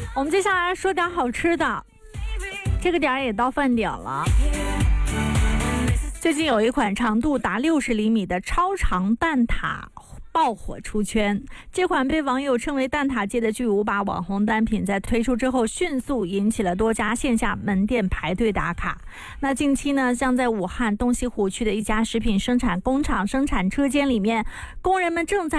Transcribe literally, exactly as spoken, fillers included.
我们接下来说点好吃的，这个点儿也到饭点了。最近有一款长度达六十厘米的超长蛋挞爆火出圈，这款被网友称为蛋挞界的巨无霸网红单品，在推出之后迅速引起了多家线下门店排队打卡。那近期呢，像在武汉东西湖区的一家食品生产工厂生产车间里面，工人们正在